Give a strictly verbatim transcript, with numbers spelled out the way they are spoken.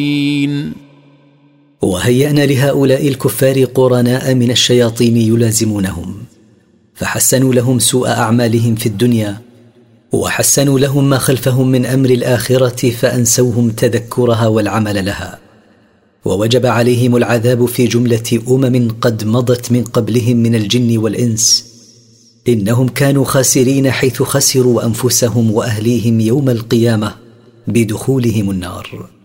وهيأنا لهؤلاء الكفار قرناء من الشياطين يلازمونهم، فحسنوا لهم سوء أعمالهم في الدنيا، وحسنوا لهم ما خلفهم من أمر الآخرة فأنسوهم تذكرها والعمل لها، ووجب عليهم العذاب في جملة أمم قد مضت من قبلهم من الجن والإنس. إنهم كانوا خاسرين حيث خسروا أنفسهم وأهليهم يوم القيامة بدخولهم النار.